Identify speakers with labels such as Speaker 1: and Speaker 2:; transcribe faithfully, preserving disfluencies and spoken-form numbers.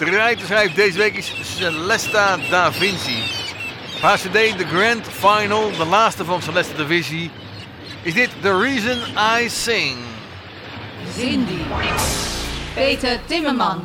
Speaker 1: strijd te schrijven deze week is Celesta Da Vinci. Op haar cd The Grand Final, de laatste van Celesta Da Vinci, is dit The Reason I Sing.
Speaker 2: Cindy. Peter Timmerman.